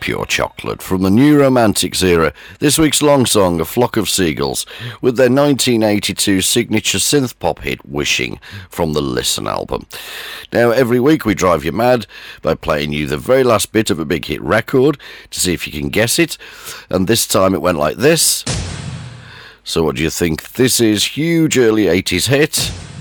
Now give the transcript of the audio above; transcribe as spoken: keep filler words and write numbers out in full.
Pure Chocolate from the New Romantics era. This week's long song, A Flock of Seagulls, with their nineteen eighty-two signature synth pop hit Wishing from the Listen album. Now, every week we drive you mad by playing you the very last bit of a big hit record to see if you can guess it, and this time it went like this. So what do you think? This is huge early eighties hit.